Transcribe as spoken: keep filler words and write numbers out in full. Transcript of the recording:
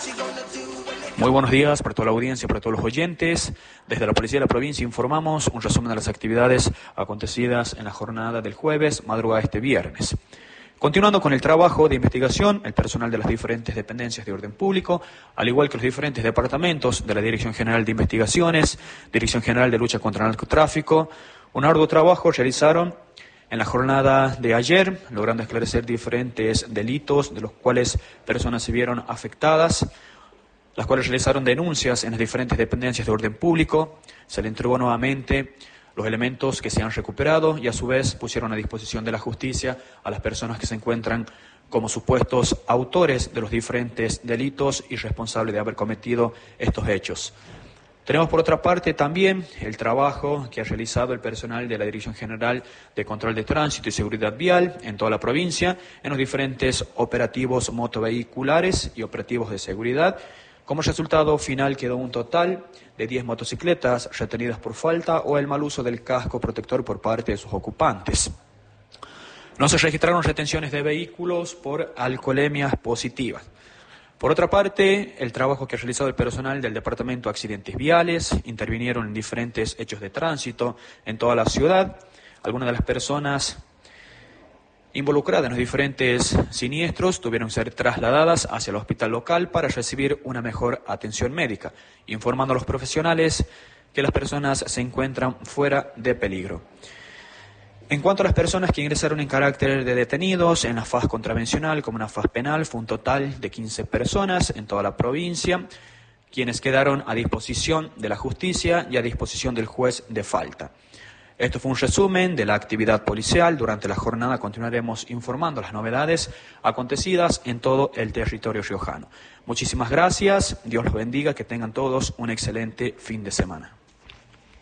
Muy buenos días para toda la audiencia, para todos los oyentes. Desde la Policía de la Provincia informamos un resumen de las actividades acontecidas en la jornada del jueves, madrugada de este viernes. Continuando con el trabajo de investigación, el personal de las diferentes dependencias de orden público, al igual que los diferentes departamentos de la Dirección General de Investigaciones, Dirección General de Lucha contra el Narcotráfico, un arduo trabajo realizaron en la jornada de ayer, logrando esclarecer diferentes delitos de los cuales personas se vieron afectadas, las cuales realizaron denuncias en las diferentes dependencias de orden público. Se le entregó nuevamente los elementos que se han recuperado y a su vez pusieron a disposición de la justicia a las personas que se encuentran como supuestos autores de los diferentes delitos y responsables de haber cometido estos hechos. Tenemos por otra parte también el trabajo que ha realizado el personal de la Dirección General de Control de Tránsito y Seguridad Vial en toda la provincia, en los diferentes operativos motovehiculares y operativos de seguridad. Como resultado final quedó un total de diez motocicletas retenidas por falta o el mal uso del casco protector por parte de sus ocupantes. No se registraron retenciones de vehículos por alcoholemias positivas. Por otra parte, el trabajo que ha realizado el personal del Departamento de Accidentes Viales, intervinieron en diferentes hechos de tránsito en toda la ciudad. Algunas de las personas involucradas en los diferentes siniestros tuvieron que ser trasladadas hacia el hospital local para recibir una mejor atención médica, informando a los profesionales que las personas se encuentran fuera de peligro. En cuanto a las personas que ingresaron en carácter de detenidos en la faz contravencional como en la faz penal, fue un total de quince personas en toda la provincia, quienes quedaron a disposición de la justicia y a disposición del juez de falta. Esto fue un resumen de la actividad policial. Durante la jornada continuaremos informando las novedades acontecidas en todo el territorio riojano. Muchísimas gracias, Dios los bendiga, que tengan todos un excelente fin de semana.